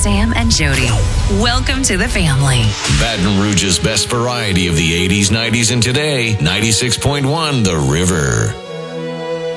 Sam and Jody. Welcome to the family. Baton Rouge's best variety of the 80s, 90s, and today. 96.1 The River.